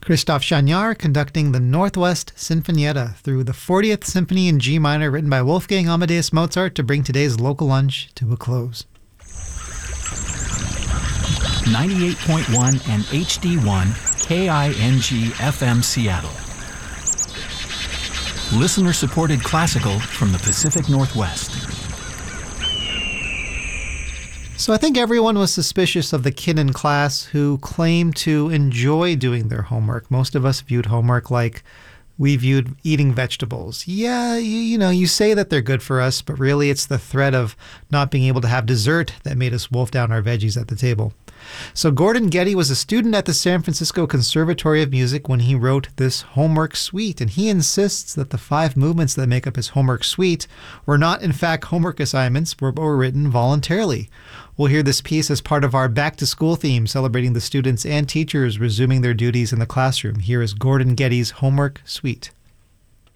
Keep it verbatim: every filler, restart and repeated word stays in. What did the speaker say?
Christoph Chagnard conducting the Northwest Sinfonietta through the fortieth Symphony in G minor written by Wolfgang Amadeus Mozart to bring today's local lunch to a close. ninety-eight point one and H D one K I N G F M Seattle. Listener-supported classical from the Pacific Northwest. So I think everyone was suspicious of the kid in class who claimed to enjoy doing their homework. Most of us viewed homework like we viewed eating vegetables. Yeah, you, you know, you say that they're good for us, but really it's the threat of not being able to have dessert that made us wolf down our veggies at the table. So Gordon Getty was a student at the San Francisco Conservatory of Music when he wrote this homework suite, and he insists that the five movements that make up his homework suite were not in fact homework assignments, but were written voluntarily. We'll hear this piece as part of our back-to-school theme celebrating the students and teachers resuming their duties in the classroom. Here is Gordon Getty's homework suite.